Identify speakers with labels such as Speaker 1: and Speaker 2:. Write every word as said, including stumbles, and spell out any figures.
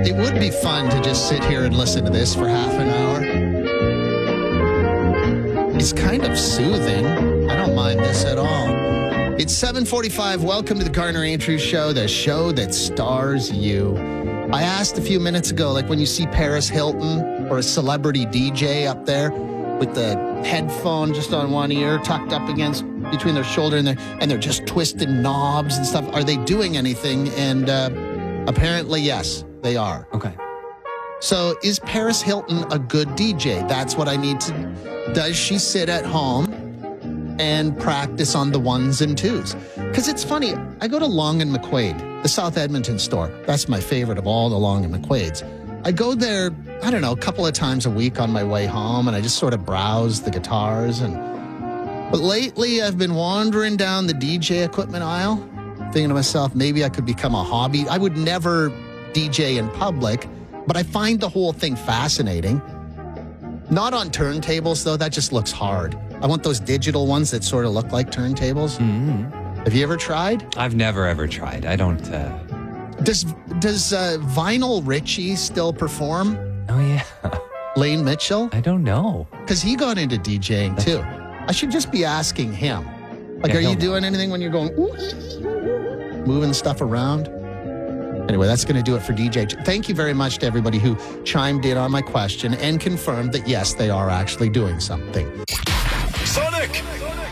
Speaker 1: It would be fun to just sit here and listen to this for half an hour. It's kind of soothing. I don't mind this at all. It's seven forty-five. Welcome to the Garner Andrews Show, the show that stars you. I asked a few minutes ago, like when you see Paris Hilton or a celebrity D J up there with the headphone just on one ear tucked up against between their shoulder and, their, and they're just twisting knobs and stuff. Are they doing anything? And uh, apparently, yes, they are.
Speaker 2: Okay.
Speaker 1: So is Paris Hilton a good D J? That's what I need to... Does she sit at home and practice on the ones and twos? Because it's funny, I go to Long and McQuaid, the South Edmonton store. That's my favorite of all the Long and McQuaids. I go there, I don't know, a couple of times a week on my way home, and I just sort of browse the guitars. And But lately, I've been wandering down the D J equipment aisle, thinking to myself, maybe I could become a hobby. I would never D J in public, but I find the whole thing fascinating. Not on turntables, though. That just looks hard. I want those digital ones that sort of look like turntables.
Speaker 2: Mm-hmm.
Speaker 1: Have you ever tried?
Speaker 2: I've never, ever tried. I don't... Uh...
Speaker 1: Does does uh, Vinyl Richie still perform?
Speaker 2: Oh, yeah.
Speaker 1: Lane Mitchell?
Speaker 2: I don't know.
Speaker 1: Because he got into DJing, too. I should just be asking him. Like,
Speaker 2: Yeah,
Speaker 1: are you
Speaker 2: he'll-
Speaker 1: doing anything when you're going, ooh, ee, ee, ooh, moving stuff around? Anyway, that's going to do it for D J. Thank you very much to everybody who chimed in on my question and confirmed that, yes, they are actually doing something.
Speaker 3: Sonic!